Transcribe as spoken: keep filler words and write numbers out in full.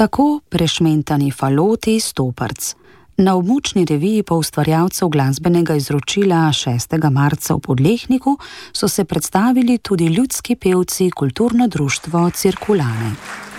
Tako prešmentani faloti Stoprc. Na območni reviji poustvarjalcev glasbenega izročila šestega marca v Podlehniku so se predstavili tudi ljudski pevci Kulturno društvo Cirkulane.